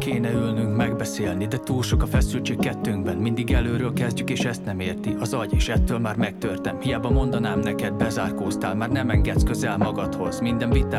Kéne ülnünk, megbeszélni, de túl sok a feszültség kettőnkben. Mindig előről kezdjük, és ezt nem érti az agy, és ettől már megtörtem. Hiába mondanám neked, bezárkóztál, már nem engedsz közel magadhoz. Minden vitám